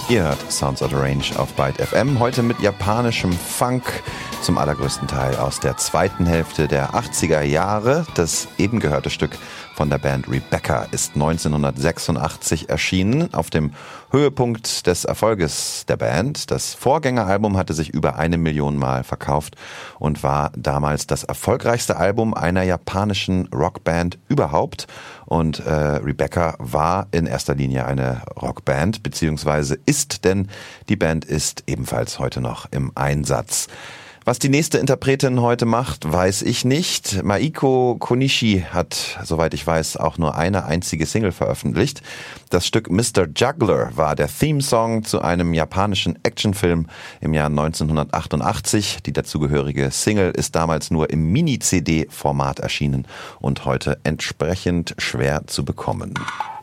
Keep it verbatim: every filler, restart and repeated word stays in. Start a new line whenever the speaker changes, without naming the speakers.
Ihr hört Sounds of the Range auf Byte F M, heute mit japanischem Funk, zum allergrößten Teil aus der zweiten Hälfte der achtziger Jahre. Das eben gehörte Stück von der Band Rebecca ist neunzehnhundertsechsundachtzig erschienen, auf dem Höhepunkt des Erfolges der Band. Das Vorgängeralbum hatte sich über eine Million Mal verkauft und war damals das erfolgreichste Album einer japanischen Rockband überhaupt. Und äh, Rebecca war in erster Linie eine Rockband, beziehungsweise ist, denn die Band ist ebenfalls heute noch im Einsatz. Was die nächste Interpretin heute macht, weiß ich nicht. Maiko Konishi hat, soweit ich weiß, auch nur eine einzige Single veröffentlicht. Das Stück Mister Juggler war der Theme-Song zu einem japanischen Actionfilm im Jahr neunzehnhundertachtundachtzig. Die dazugehörige Single ist damals nur im Mini-C D-Format erschienen und heute entsprechend schwer zu bekommen.